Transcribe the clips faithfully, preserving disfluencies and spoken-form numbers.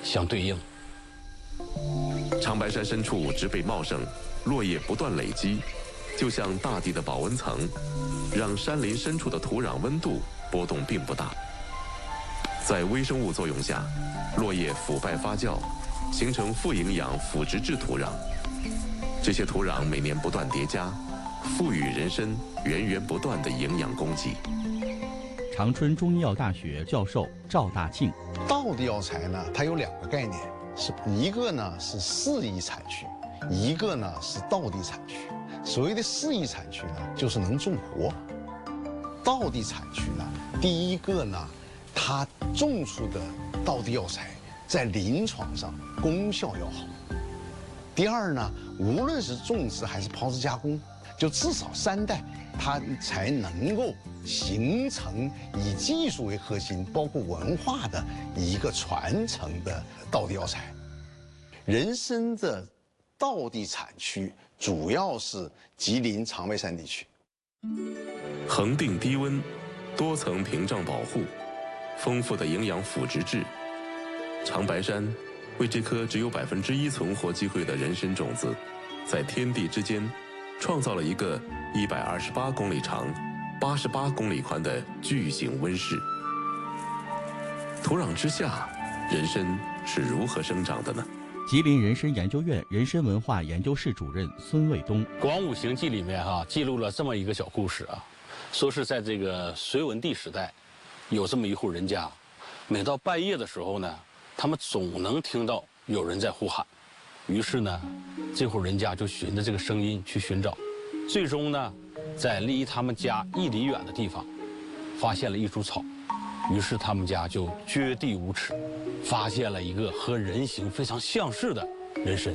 相对应。 长白山深处植被茂盛，落叶不断累积，就像大地的保温层，让山林深处的土壤温度波动并不大。在微生物作用下，落叶腐败发酵，形成富营养腐殖质土壤。这些土壤每年不断叠加，赋予人参源源不断的营养供给。 长春中医药大学教授赵大庆， 道地药材呢，它有两个概念，是一个呢是适宜产区，一个呢是道地产区。所谓的适宜产区呢，就是能种活；道地产区呢，第一个呢，它种出的道地药材在临床上功效要好。第二呢，无论是种植还是炮制加工，就至少三代，它才能够形成以技术为核心，包括文化的一个传承的道地药材。人参的道地产区主要是吉林长白山地区， 恒定低温，多层屏障保护，丰富的营养腐殖质。长白山为这颗只有百分之一存活机会的人参种子，在天地之间创造了一个一百二十八公里长、八十八公里宽的巨型温室。土壤之下，人参是如何生长的呢？ 吉林人参研究院人参文化研究室主任孙卫东， 《广武行记》里面哈、啊、记录了这么一个小故事啊，说是在这个隋文帝时代，有这么一户人家，每到半夜的时候呢，他们总能听到有人在呼喊，于是呢，这户人家就循着这个声音去寻找，最终呢，在离他们家一里远的地方，发现了一株草，于是他们家就掘地无耻，发现了一个和人形非常相似的人参。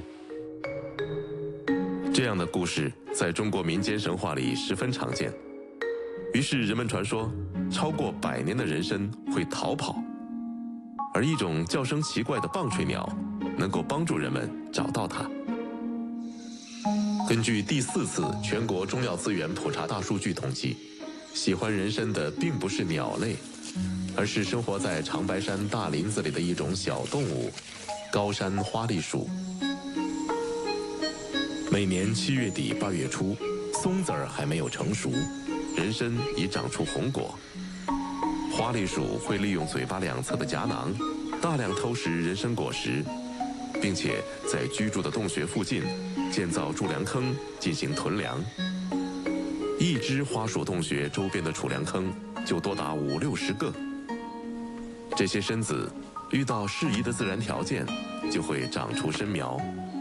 这样的故事在中国民间神话里十分常见，于是人们传说，超过百年的人参会逃跑。而一种叫声奇怪的棒槌鸟，能够帮助人们找到它。根据第四次全国中药资源普查大数据统计，喜欢人参的并不是鸟类，而是生活在长白山大林子里的一种小动物——高山花栗鼠。每年七月底八月初，松子儿还没有成熟，人参已长出红果。花栗鼠会利用嘴巴两侧的颊囊，大量偷食人参果实，并且在居住的洞穴附近建造贮粮坑进行囤粮。一只花鼠洞穴周边的储粮坑就多达五六十个。这些参子遇到适宜的自然条件，就会长出参苗。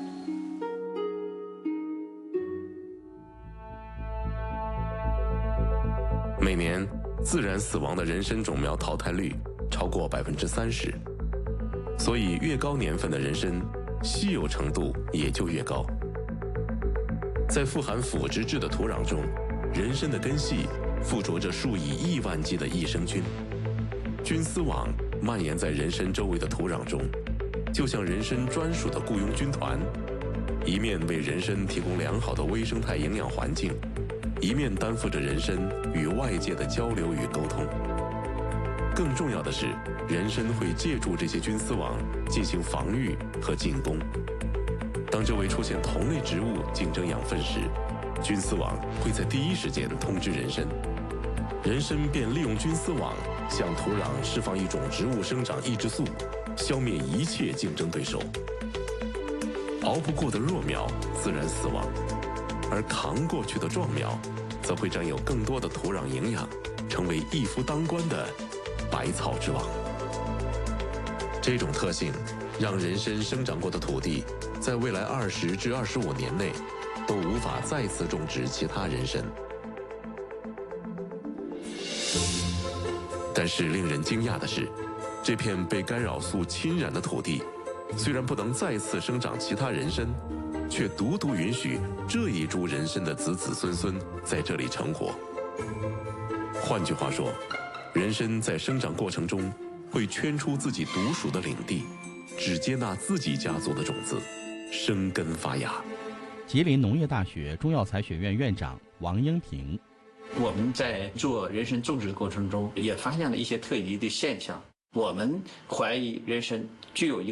每年自然死亡的人参种苗淘汰率超过百分之三十，所以越高年份的人参，稀有程度也就越高。在富含腐殖质的土壤中，人参的根系附着着数以亿万计的益生菌，菌丝网蔓延在人参周围的土壤中，就像人参专属的雇佣军团，一面为人参提供良好的微生态营养环境，一面担负着人参与外界的交流与沟通。更重要的是，人参会借助这些菌丝网进行防御和进攻。当周围出现同类植物竞争养分时，菌丝网会在第一时间通知人参，人参便利用菌丝网向土壤释放一种植物生长抑制素，消灭一切竞争对手。熬不过的弱苗自然死亡，而扛过去的壮苗则会占有更多的土壤营养，成为一夫当关的百草之王。这种特性让人参生长过的土地在未来二十至二十五年内都无法再次种植其他人参。但是令人惊讶的是，这片被干扰素侵染的土地虽然不能再次生长其他人参，却独独允许这一株人参的子子孙孙在这里成活。换句话说，人参在生长过程中会圈出自己独属的领地，只接纳自己家族的种子，生根发芽。 吉林农业大学中药材学院院长王英平， 我们在做人参种植的过程中，也发现了一些特异的现象。我们怀疑人参具有一个